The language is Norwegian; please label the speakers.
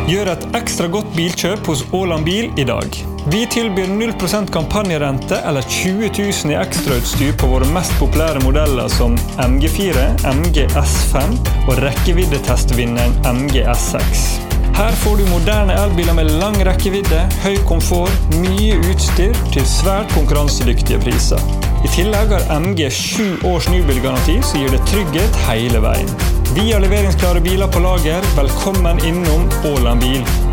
Speaker 1: Gjør et ekstra godt bilkjøp hos Åland Bil i dag. Vi tilbyr 0% kampanjerente eller 20 000 i ekstrautstyr på våre mest populære modeller som MG4, MG S5 og rekkeviddetestvinneren MG S6. Her får du moderne elbiler med lang rekkevidde, høy komfort, mye utstyr til svært konkurransedyktige priser. I tillegg har MG 7 års nybilgaranti som gir det trygghet hele veien. Vi har leveringsklare biler på lager. Velkommen innom Åland Bil.